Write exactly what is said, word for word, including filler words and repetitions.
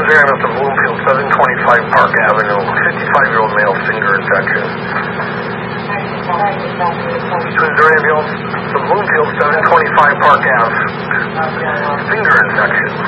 Twins Ambulance of Bloomfield, seven twenty-five Park Avenue, fifty-five-year-old male, finger infection. Twins Ambulance of Bloomfield, seven twenty-five Park Ave, finger infection.